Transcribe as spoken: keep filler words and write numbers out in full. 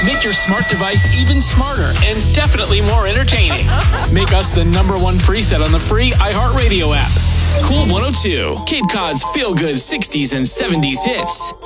Make your smart device even smarter and definitely more entertaining. Make us the number one preset on the free iHeartRadio app. Cool one oh two, Cape Cod's feel-good sixties and seventies hits.